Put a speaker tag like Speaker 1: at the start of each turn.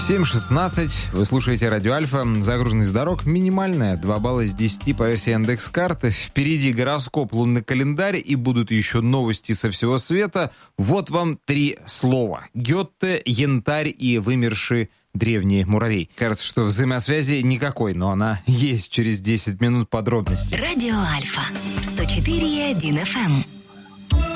Speaker 1: 7:16. Вы слушаете Радио Альфа. Загруженность дорог минимальная. 2 балла из 10 по версии Яндекс.Карты. Впереди гороскоп, лунный календарь и будут еще новости со всего света. Вот вам 3 слова. Гёте, янтарь и вымерший древний муравей. Кажется, что взаимосвязи никакой, но она есть через 10 минут подробностей.
Speaker 2: Радио Альфа 104,1 FM.